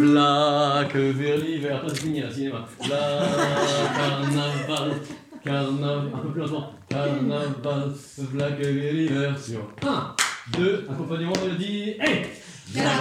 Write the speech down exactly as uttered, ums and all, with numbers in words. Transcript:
V'là que vers l'hiver. Toi, c'est fini, là, cinéma. V'là carnaval, carnaval. Un peu plus lentement. Carnaval, v'là que vers l'hiver sur un, deux, accompagnement mélodie. Hey!